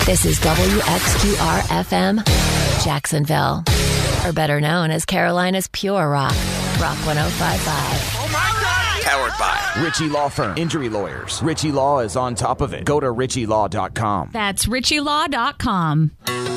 This is WXQR-FM, Jacksonville, or better known as Carolina's Pure Rock, Rock 105.5. Oh my God! Powered by Ritchie Law Firm. Injury lawyers. Ritchie Law is on top of it. Go to RitchieLaw.com. That's RitchieLaw.com.